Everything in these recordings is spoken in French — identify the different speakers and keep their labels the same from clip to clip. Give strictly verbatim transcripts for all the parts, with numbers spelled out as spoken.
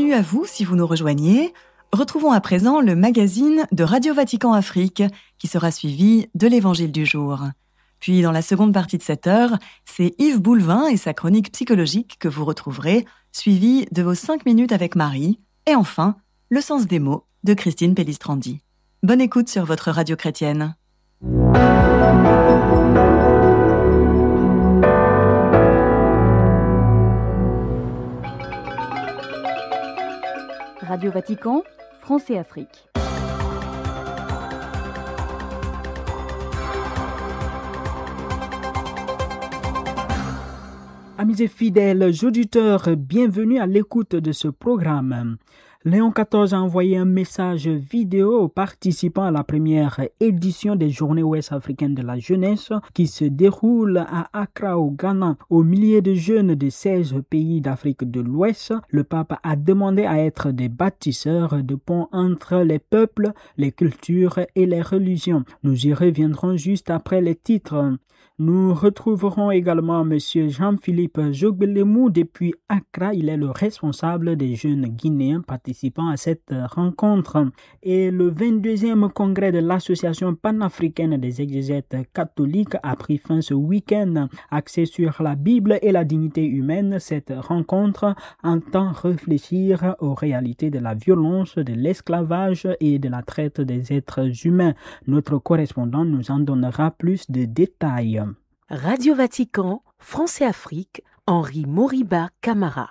Speaker 1: Bienvenue à vous si vous nous rejoignez. Retrouvons à présent le magazine de Radio Vatican Afrique qui sera suivi de l'Évangile du jour. Puis dans la seconde partie de cette heure, c'est Yves Boulevin et sa chronique psychologique que vous retrouverez, suivi de vos cinq minutes avec Marie. Et enfin, le sens des mots de Christine Pellistrandi. Bonne écoute sur votre radio chrétienne.
Speaker 2: Radio Vatican, France et Afrique.
Speaker 3: Amis et fidèles auditeurs, bienvenue à l'écoute de ce programme. Léon quatorze a envoyé un message vidéo aux participants à la première édition des Journées ouest-africaines de la jeunesse qui se déroule à Accra au Ghana. Aux milliers de jeunes de seize pays d'Afrique de l'Ouest, le pape a demandé à être des bâtisseurs de ponts entre les peuples, les cultures et les religions. Nous y reviendrons juste après les titres. Nous retrouverons également M. Jean-Philippe Jogbelemou depuis Accra. Il est le responsable des jeunes Guinéens participant à cette rencontre. Et le vingt-deuxième congrès de l'Association panafricaine des exégètes catholiques a pris fin ce week-end. Axé sur la Bible et la dignité humaine, cette rencontre entend réfléchir aux réalités de la violence, de l'esclavage et de la traite des êtres humains. Notre correspondant nous en donnera plus de détails.
Speaker 4: Radio Vatican, France et Afrique, Henri Moriba Camara.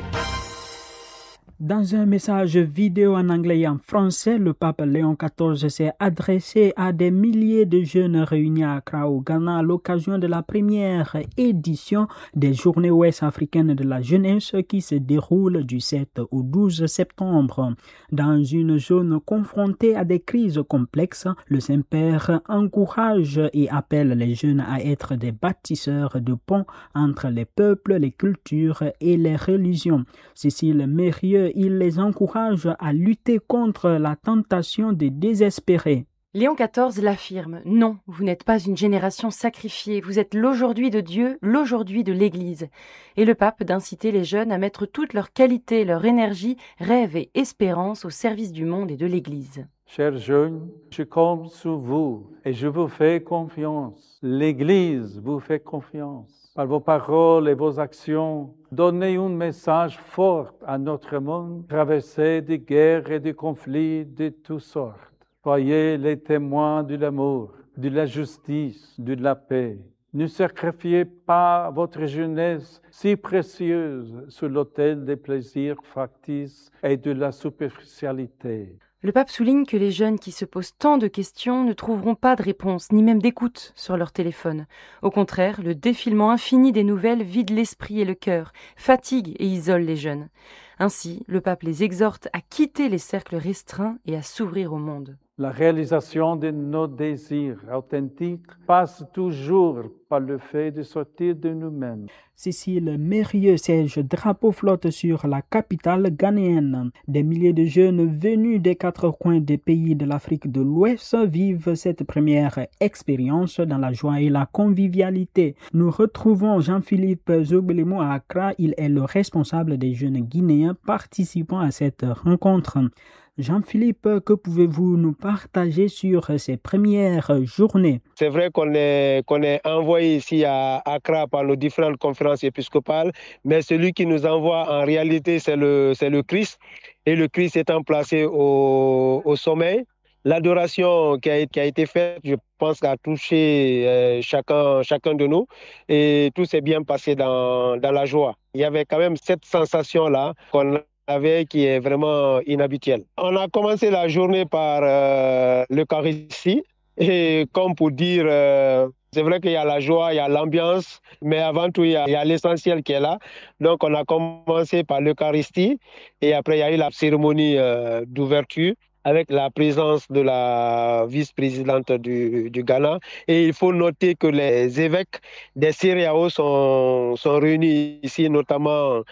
Speaker 3: Dans un message vidéo en anglais et en français, le pape Léon quatorze s'est adressé à des milliers de jeunes réunis à Accra au Ghana à l'occasion de la première édition des Journées ouest-africaines de la jeunesse qui se déroule du sept au douze septembre. Dans une zone confrontée à des crises complexes, le Saint-Père encourage et appelle les jeunes à être des bâtisseurs de ponts entre les peuples, les cultures et les religions. Cécile Mérieux, il les encourage à lutter contre la tentation de désespérer.
Speaker 5: Léon quatorze l'affirme, non, vous n'êtes pas une génération sacrifiée, vous êtes l'aujourd'hui de Dieu, l'aujourd'hui de l'Église. Et le pape d'inciter les jeunes à mettre toutes leurs qualités, leur énergie, rêve et espérance au service du monde et de l'Église.
Speaker 6: Chers jeunes, je compte sur vous et je vous fais confiance. L'Église vous fait confiance. Par vos paroles et vos actions, donnez un message fort à notre monde, traversé de guerres et de conflits de toutes sortes. Soyez les témoins de l'amour, de la justice, de la paix. Ne sacrifiez pas votre jeunesse si précieuse sur l'autel des plaisirs factices et de la superficialité.
Speaker 5: Le pape souligne que les jeunes qui se posent tant de questions ne trouveront pas de réponse, ni même d'écoute sur leur téléphone. Au contraire, le défilement infini des nouvelles vide l'esprit et le cœur, fatigue et isole les jeunes. Ainsi, le pape les exhorte à quitter les cercles restreints et à s'ouvrir au monde.
Speaker 6: La réalisation de nos désirs authentiques passe toujours par le fait de sortir de nous-mêmes.
Speaker 3: Cécile Mérieux, siège drapeau flotte sur la capitale ghanéenne. Des milliers de jeunes venus des quatre coins des pays de l'Afrique de l'Ouest vivent cette première expérience dans la joie et la convivialité. Nous retrouvons Jean-Philippe Jogbelemou à Accra. Il est le responsable des jeunes Guinéens participant à cette rencontre. Jean-Philippe, que pouvez-vous nous partager sur ces premières journées?
Speaker 7: C'est vrai qu'on est, qu'on est envoyé ici à Accra par nos différentes conférences épiscopales, mais celui qui nous envoie en réalité, c'est le, c'est le Christ. Et le Christ étant placé au, au sommet, l'adoration qui a, qui a été faite, je pense, a touché euh, chacun, chacun de nous et tout s'est bien passé dans, dans la joie. Il y avait quand même cette sensation-là qu'on a avec qui est vraiment inhabituel. On a commencé la journée par euh, l'Eucharistie et comme pour dire, euh, c'est vrai qu'il y a la joie, il y a l'ambiance, mais avant tout, il y a, il y a l'essentiel qui est là. Donc on a commencé par l'Eucharistie et après il y a eu la cérémonie euh, d'ouverture avec la présence de la vice-présidente du, du Ghana. Et il faut noter que les évêques des C E D E A O sont, sont réunis ici, notamment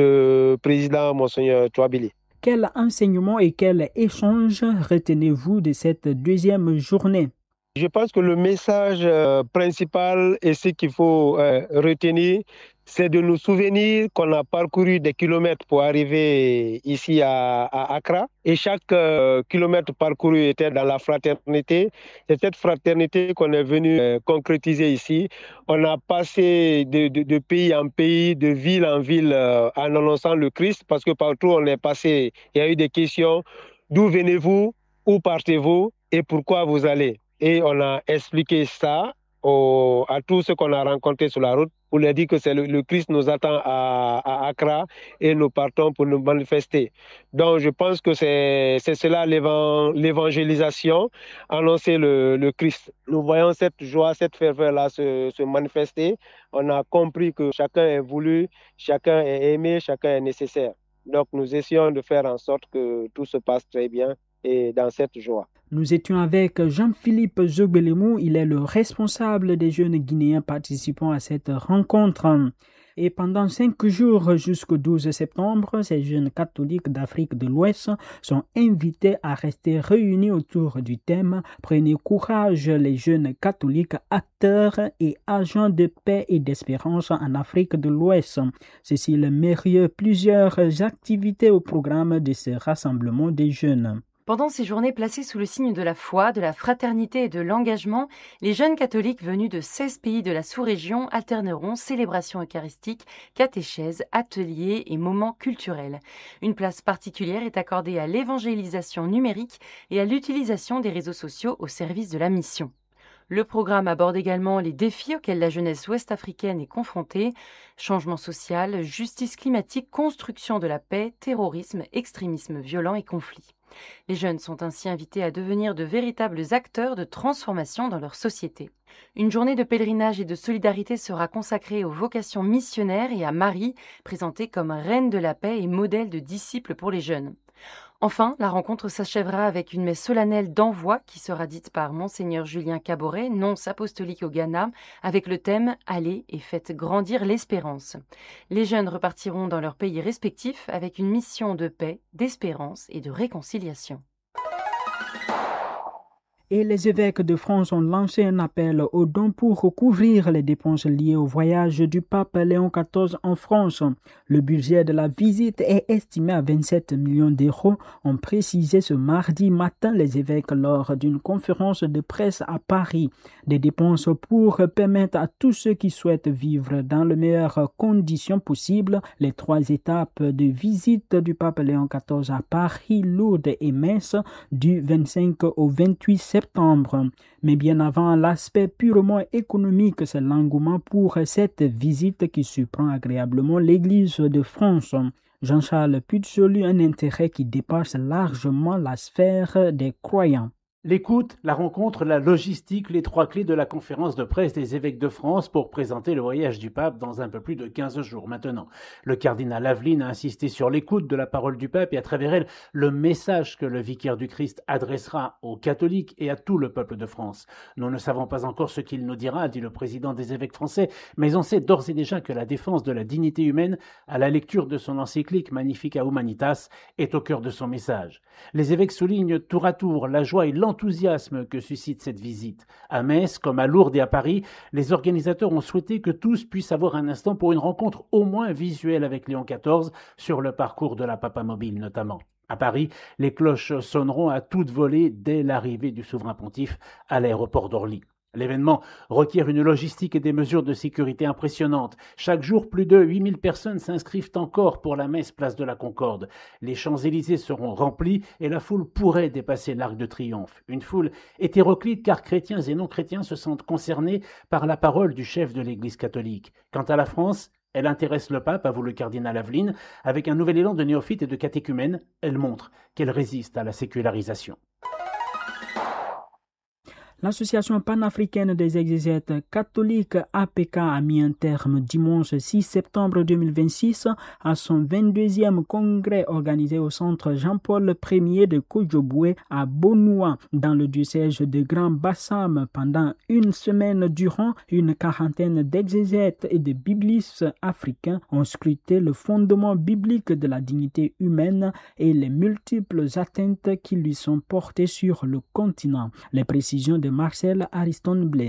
Speaker 7: le président Monseigneur Touabili.
Speaker 3: Quel enseignement et quel échange retenez-vous de cette deuxième journée?
Speaker 7: Je pense que le message euh, principal et ce qu'il faut euh, retenir, c'est de nous souvenir qu'on a parcouru des kilomètres pour arriver ici à, à Accra. Et chaque euh, kilomètre parcouru était dans la fraternité. C'est cette fraternité qu'on est venu euh, concrétiser ici. On a passé de, de, de pays en pays, de ville en ville, euh, en annonçant le Christ, parce que partout on est passé, il y a eu des questions. D'où venez-vous? Où partez-vous? Et pourquoi vous allez? Et on a expliqué ça au, à tous ceux qu'on a rencontrés sur la route pour leur dire que c'est le, le Christ nous attend à, à Accra et nous partons pour nous manifester. Donc je pense que c'est, c'est cela l'évan, l'évangélisation, annoncer le, le Christ. Nous voyons cette joie, cette ferveur-là se, se manifester. On a compris que chacun est voulu, chacun est aimé, chacun est nécessaire. Donc nous essayons de faire en sorte que tout se passe très bien et dans cette joie.
Speaker 3: Nous étions avec Jean-Philippe Zobelemou, il est le responsable des jeunes Guinéens participant à cette rencontre. Et pendant cinq jours jusqu'au douze septembre, ces jeunes catholiques d'Afrique de l'Ouest sont invités à rester réunis autour du thème « Prenez courage, les jeunes catholiques acteurs et agents de paix et d'espérance en Afrique de l'Ouest ». Cécile Mérieux, plusieurs activités au programme de ce rassemblement des jeunes.
Speaker 5: Pendant ces journées placées sous le signe de la foi, de la fraternité et de l'engagement, les jeunes catholiques venus de seize pays de la sous-région alterneront célébrations eucharistiques, catéchèses, ateliers et moments culturels. Une place particulière est accordée à l'évangélisation numérique et à l'utilisation des réseaux sociaux au service de la mission. Le programme aborde également les défis auxquels la jeunesse ouest-africaine est confrontée, changement social, justice climatique, construction de la paix, terrorisme, extrémisme violent et conflits. Les jeunes sont ainsi invités à devenir de véritables acteurs de transformation dans leur société. Une journée de pèlerinage et de solidarité sera consacrée aux vocations missionnaires et à Marie, présentée comme reine de la paix et modèle de disciple pour les jeunes. Enfin, la rencontre s'achèvera avec une messe solennelle d'envoi qui sera dite par Monseigneur Julien Caboret, nonce apostolique au Ghana, avec le thème « Allez et faites grandir l'espérance ». Les jeunes repartiront dans leur pays respectifs avec une mission de paix, d'espérance et de réconciliation.
Speaker 3: Et les évêques de France ont lancé un appel aux dons pour couvrir les dépenses liées au voyage du pape Léon quatorze en France. Le budget de la visite est estimé à vingt-sept millions d'euros, ont précisé ce mardi matin les évêques lors d'une conférence de presse à Paris. Des dépenses pour permettre à tous ceux qui souhaitent vivre dans les meilleures conditions possibles les trois étapes de visite du pape Léon quatorze à Paris, Lourdes et Metz du vingt-cinq au vingt-huit septembre. Mais bien avant l'aspect purement économique, c'est l'engouement pour cette visite qui surprend agréablement l'Église de France. Jean-Charles Putsolu, un intérêt qui dépasse largement la sphère des croyants.
Speaker 8: L'écoute, la rencontre, la logistique, les trois clés de la conférence de presse des évêques de France pour présenter le voyage du pape dans un peu plus de quinze jours maintenant. Le cardinal Aveline a insisté sur l'écoute de la parole du pape et à travers elle, le message que le vicaire du Christ adressera aux catholiques et à tout le peuple de France. Nous ne savons pas encore ce qu'il nous dira, dit le président des évêques français, mais on sait d'ores et déjà que la défense de la dignité humaine, à la lecture de son encyclique Magnificat Humanitas, est au cœur de son message. Les évêques soulignent tour à tour la joie et l'enthousiasme L'enthousiasme que suscite cette visite. À Metz, comme à Lourdes et à Paris, les organisateurs ont souhaité que tous puissent avoir un instant pour une rencontre au moins visuelle avec Léon quatorze sur le parcours de la Papa Mobile notamment. À Paris, les cloches sonneront à toute volée dès l'arrivée du souverain pontife à l'aéroport d'Orly. L'événement requiert une logistique et des mesures de sécurité impressionnantes. Chaque jour, plus de huit mille personnes s'inscrivent encore pour la messe place de la Concorde. Les Champs-Élysées seront remplis et la foule pourrait dépasser l'Arc de Triomphe. Une foule hétéroclite car chrétiens et non-chrétiens se sentent concernés par la parole du chef de l'Église catholique. Quant à la France, elle intéresse le pape, avoue le cardinal Aveline. Avec un nouvel élan de néophytes et de catéchumènes, elle montre qu'elle résiste à la sécularisation.
Speaker 3: L'Association panafricaine des exégètes catholiques A P K a mis un terme dimanche six septembre deux mille vingt-six à son vingt-deuxième congrès organisé au centre Jean-Paul Ier de Kojobwe à Bonoua, dans le diocèse de Grand Bassam. Pendant une semaine durant, une quarantaine d'exégètes et de biblistes africains ont scruté le fondement biblique de la dignité humaine et les multiples atteintes qui lui sont portées sur le continent. Les précisions de Marcel Ariston Blé.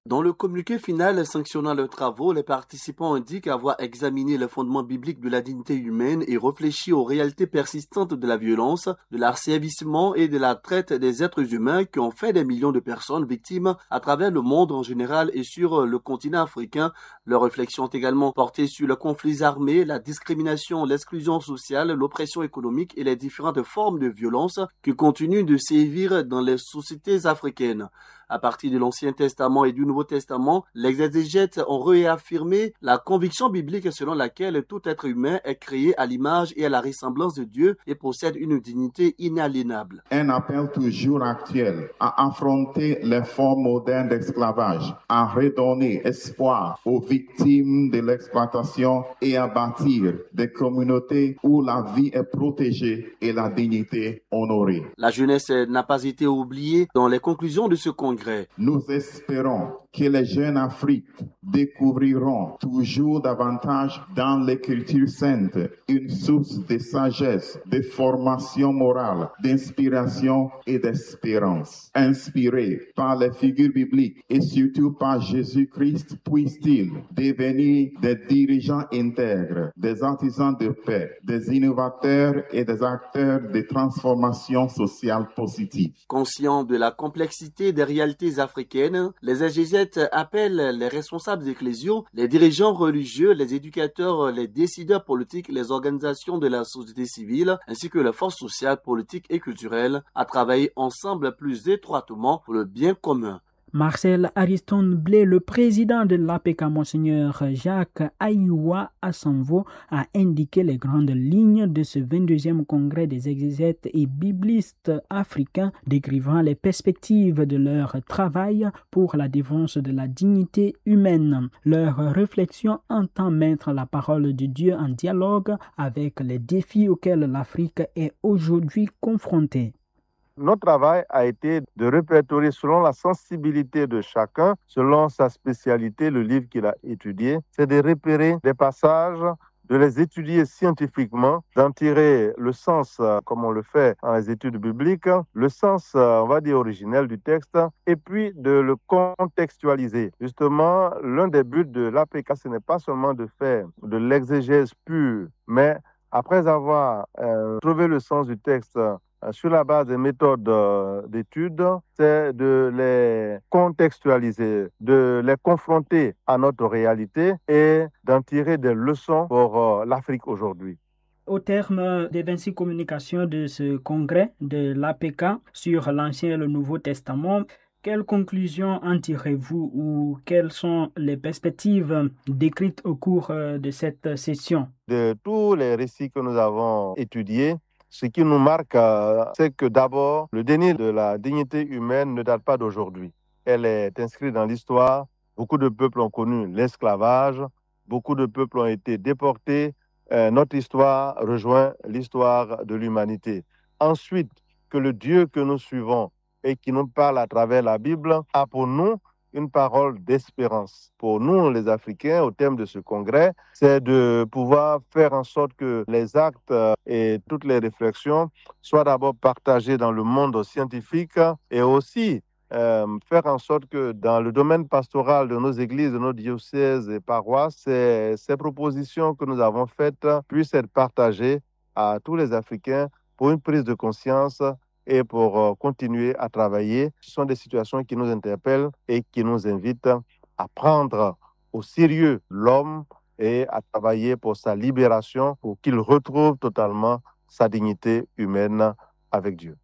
Speaker 9: Dans le communiqué final sanctionnant leurs travaux, les participants indiquent avoir examiné les fondements bibliques de la dignité humaine et réfléchi aux réalités persistantes de la violence, de l'asservissement et de la traite des êtres humains qui ont fait des millions de personnes victimes à travers le monde en général et sur le continent africain. Leurs réflexions ont également porté sur les conflits armés, la discrimination, l'exclusion sociale, l'oppression économique et les différentes formes de violence qui continuent de sévir dans les sociétés africaines. À partir de l'Ancien Testament et du Nouveau Testament, les exégètes ont réaffirmé la conviction biblique selon laquelle tout être humain est créé à l'image et à la ressemblance de Dieu et possède une dignité inaliénable.
Speaker 10: Un appel toujours actuel à affronter les formes modernes d'esclavage, à redonner espoir aux victimes de l'exploitation et à bâtir des communautés où la vie est protégée et la dignité honorée.
Speaker 9: La jeunesse n'a pas été oubliée dans les conclusions de ce congrès.
Speaker 10: Nous espérons que les jeunes Afrique découvriront toujours davantage dans l'Écriture sainte une source de sagesse, de formation morale, d'inspiration et d'espérance. Inspirés par les figures bibliques et surtout par Jésus-Christ, puissent-ils devenir des dirigeants intègres, des artisans de paix, des innovateurs et des acteurs de transformation sociale positive.
Speaker 9: Conscients de la complexité des réalités africaines, les exégètes appellent les responsables ecclésiaux, les dirigeants religieux, les éducateurs, les décideurs politiques, les organisations de la société civile, ainsi que les forces sociales, politiques et culturelles à travailler ensemble plus étroitement pour le bien commun.
Speaker 3: Marcel Ariston Blé, le président de l'A P K, Monseigneur Jacques Ayoua Assanvo, a indiqué les grandes lignes de ce vingt-deuxième congrès des exégètes et biblistes africains, décrivant les perspectives de leur travail pour la défense de la dignité humaine. Leur réflexion entend mettre la parole de Dieu en dialogue avec les défis auxquels l'Afrique est aujourd'hui confrontée.
Speaker 11: Notre travail a été de répertorier selon la sensibilité de chacun, selon sa spécialité, le livre qu'il a étudié. C'est de repérer des passages, de les étudier scientifiquement, d'en tirer le sens, comme on le fait dans les études bibliques, le sens, on va dire, originel du texte, et puis de le contextualiser. Justement, l'un des buts de l'A P K, ce n'est pas seulement de faire de l'exégèse pure, mais après avoir euh, trouvé le sens du texte, sur la base des méthodes d'études, c'est de les contextualiser, de les confronter à notre réalité et d'en tirer des leçons pour l'Afrique aujourd'hui.
Speaker 3: Au terme des vingt-six communications de ce congrès de l'A P K sur l'Ancien et le Nouveau Testament, quelles conclusions en tirez-vous ou quelles sont les perspectives décrites au cours de cette session?
Speaker 11: De tous les récits que nous avons étudiés, ce qui nous marque, euh, c'est que d'abord, le déni de la dignité humaine ne date pas d'aujourd'hui. Elle est inscrite dans l'histoire. Beaucoup de peuples ont connu l'esclavage. Beaucoup de peuples ont été déportés. Euh, notre histoire rejoint l'histoire de l'humanité. Ensuite, que le Dieu que nous suivons et qui nous parle à travers la Bible a pour nous une parole d'espérance. Pour nous, les Africains, au terme de ce congrès, c'est de pouvoir faire en sorte que les actes et toutes les réflexions soient d'abord partagés dans le monde scientifique et aussi euh, faire en sorte que dans le domaine pastoral de nos églises, de nos diocèses et paroisses, ces, ces propositions que nous avons faites puissent être partagées à tous les Africains pour une prise de conscience et pour continuer à travailler. Ce sont des situations qui nous interpellent et qui nous invitent à prendre au sérieux l'homme et à travailler pour sa libération, pour qu'il retrouve totalement sa dignité humaine avec Dieu.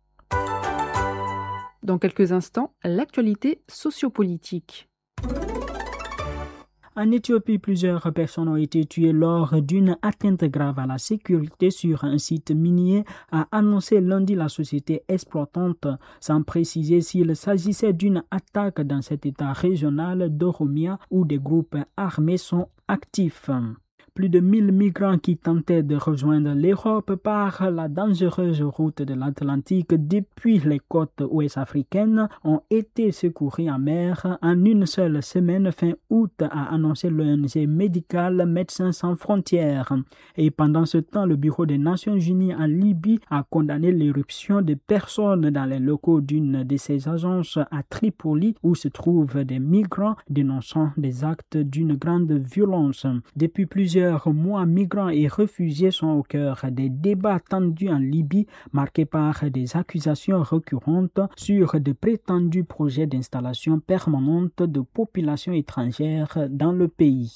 Speaker 2: Dans quelques instants, l'actualité sociopolitique.
Speaker 3: En Éthiopie, plusieurs personnes ont été tuées lors d'une atteinte grave à la sécurité sur un site minier, a annoncé lundi la société exploitante, sans préciser s'il s'agissait d'une attaque dans cet état régional d'Oromia où des groupes armés sont actifs. Plus de mille migrants qui tentaient de rejoindre l'Europe par la dangereuse route de l'Atlantique depuis les côtes ouest africaines ont été secourus en mer en une seule semaine fin août, a annoncé l'O N G médicale Médecins sans frontières. Et pendant ce temps, le Bureau des Nations Unies en Libye a condamné l'éruption de personnes dans les locaux d'une de ses agences à Tripoli où se trouvent des migrants dénonçant des actes d'une grande violence. Depuis plusieurs mois, migrants et réfugiés sont au cœur des débats tendus en Libye, marqués par des accusations récurrentes sur de prétendus projets d'installation permanente de populations étrangères dans le pays.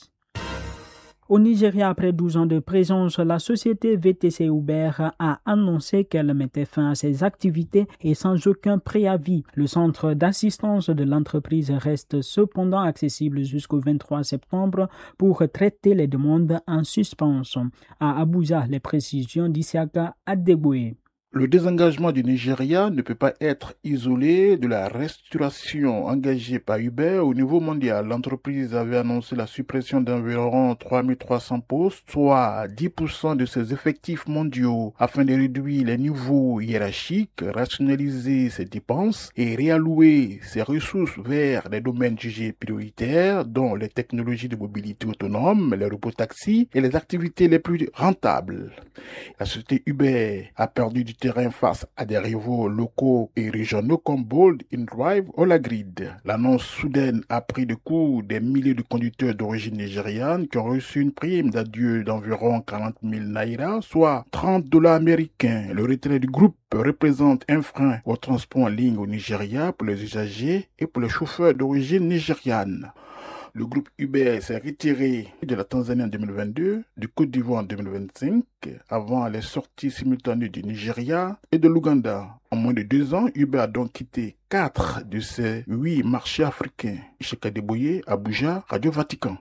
Speaker 3: Au Nigeria, après douze ans de présence, la société V T C Uber a annoncé qu'elle mettait fin à ses activités et sans aucun préavis. Le centre d'assistance de l'entreprise reste cependant accessible jusqu'au vingt-trois septembre pour traiter les demandes en suspens. À Abuja, les précisions d'Isiaka Adegboe.
Speaker 12: Le désengagement du Nigeria ne peut pas être isolé de la restructuration engagée par Uber au niveau mondial. L'entreprise avait annoncé la suppression d'environ trois mille trois cents postes, soit dix pour cent de ses effectifs mondiaux, afin de réduire les niveaux hiérarchiques, rationaliser ses dépenses et réallouer ses ressources vers les domaines jugés prioritaires, dont les technologies de mobilité autonome, les robotaxis et les activités les plus rentables. La société Uber a perdu du terrain face à des rivaux locaux et régionaux comme Bolt, InDrive ou Lagrid. L'annonce soudaine a pris de court des milliers de conducteurs d'origine nigériane qui ont reçu une prime d'adieu d'environ quarante mille naira, soit trente dollars américains. Le retrait du groupe représente un frein au transport en ligne au Nigeria pour les usagers et pour les chauffeurs d'origine nigériane. Le groupe Uber s'est retiré de la Tanzanie en deux mille vingt-deux, du Côte d'Ivoire en deux mille vingt-cinq, avant les sorties simultanées du Nigeria et de l'Ouganda. En moins de deux ans, Uber a donc quitté quatre de ses huit marchés africains. Cheikh Adeboye, Abuja, Radio Vatican.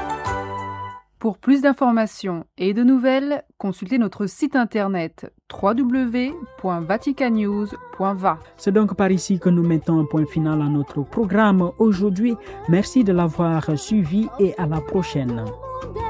Speaker 2: Pour plus d'informations et de nouvelles, consultez notre site internet w w w point vatican news point v a.
Speaker 3: C'est donc par ici que nous mettons un point final à notre programme aujourd'hui. Merci de l'avoir suivi et à la prochaine.